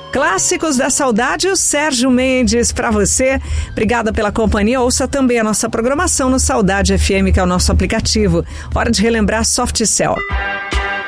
Clássicos da Saudade, o Sérgio Mendes para você. Obrigada pela companhia. Ouça também a nossa programação no Saudade FM, que é o nosso aplicativo. Hora de relembrar Soft Cell.